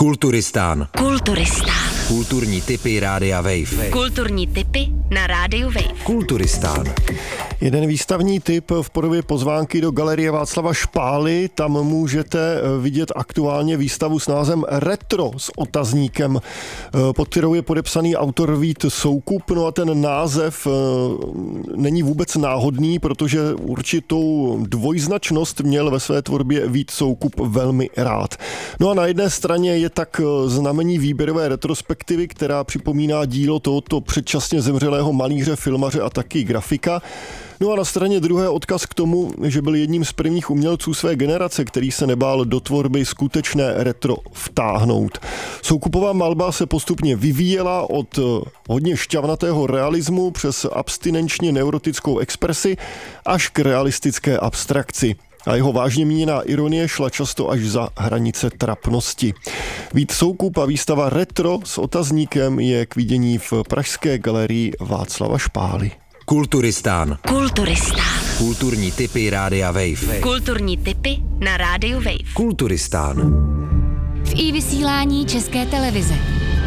Kulturistán. Kulturistán. Kulturní tipy Rádia Wave. Kulturní tipy na Rádiu Wave. Kulturistán. Jeden výstavní tip v podobě pozvánky do Galerie Václava Špály. Tam můžete vidět aktuálně výstavu s názvem Retro s otazníkem, pod kterou je podepsaný autor Vít Soukup. No a ten název není vůbec náhodný, protože určitou dvojznačnost měl ve své tvorbě Vít Soukup velmi rád. No a na jedné straně je tak znamení výběrové retrospektivy, která připomíná dílo tohoto předčasně zemřelého malíře, filmaře a taky grafika. No a na straně druhé odkaz k tomu, že byl jedním z prvních umělců své generace, který se nebál do tvorby skutečné retro vtáhnout. Soukupová malba se postupně vyvíjela od hodně šťavnatého realismu přes abstinenčně neurotickou expresi až k realistické abstrakci. A jeho vážně míněná ironie šla často až za hranice trapnosti. Vít Soukup a výstava Retro s otazníkem je k vidění v pražské galerii Václava Špály. Kulturistán. Kulturistán. Kulturní tipy Rádia Wave. Kulturní tipy na Rádiu Wave. Kulturistán. V iVysílání České televize.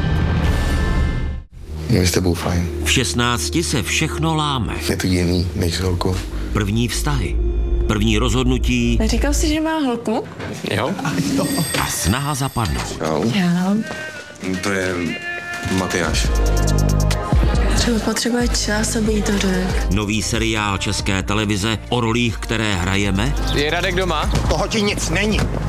Je s tebou fajn. V 16 se všechno láme. Je to jiný než s holkou. První vztahy. První rozhodnutí. Neříkal jsi, že má holku? Jo? A snaha zapadnout. Jo. To je Matyáš. Třeba potřebuje čas, aby jí to řekl. Nový seriál České televize o rolích, které hrajeme. Je Radek doma? Toho ti nic není.